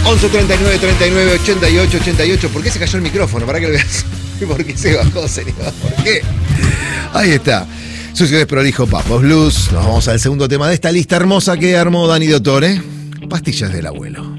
11 39 39 88 88. ¿Por qué se cayó el micrófono? ¿Para qué lo veas? ¿Por qué se bajó, señor? ¿Por qué? Ahí está. Sucio desprolijo, Papos Blues. Nos vamos al segundo tema de esta lista hermosa que armó Dani Dottore. Pastillas del abuelo.